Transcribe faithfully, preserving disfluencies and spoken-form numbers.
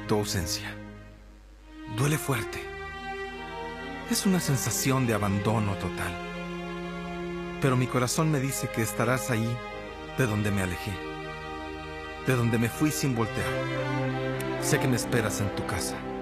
tu ausencia. Duele fuerte. Es una sensación de abandono total. Pero mi corazón me dice que estarás ahí de donde me alejé, de donde me fui sin voltear. Sé que me esperas en tu casa.